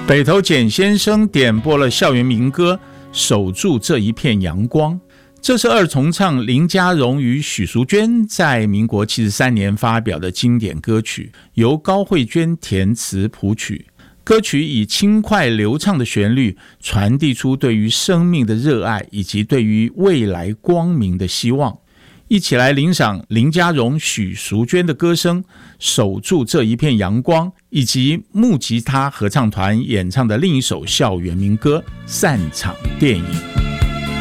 北投简先生点播了校园民歌《守住这一片阳光》，这是二重唱林佳荣与许淑娟在民国73年发表的经典歌曲，由高慧娟填词谱曲。歌曲以轻快流畅的旋律传递出对于生命的热爱以及对于未来光明的希望。一起来领赏林佳荣、许淑娟的歌声《守住这一片阳光》，以及木吉他合唱团演唱的另一首校园民歌《散场电影》。